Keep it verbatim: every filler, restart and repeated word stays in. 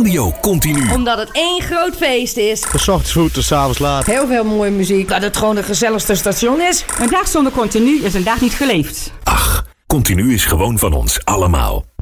Radio Continu. Omdat het één groot feest is. De 's ochtends vroeg, de 's avonds laat. Heel veel mooie muziek. Dat het gewoon het gezelligste station is. Een dag zonder Continu is een dag niet geleefd. Ach, Continu is gewoon van ons allemaal.